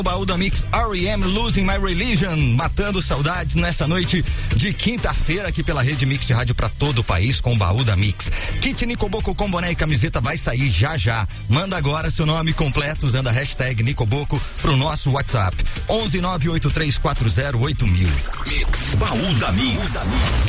Baú da Mix, R.E.M. Losing My Religion, matando saudades nessa noite de quinta-feira aqui pela Rede Mix de rádio para todo o país com o Baú da Mix. Kit Nicoboco com boné e camiseta vai sair já já. Manda agora seu nome completo usando a hashtag Nicoboco pro nosso WhatsApp 11 983408000. Baú da Mix.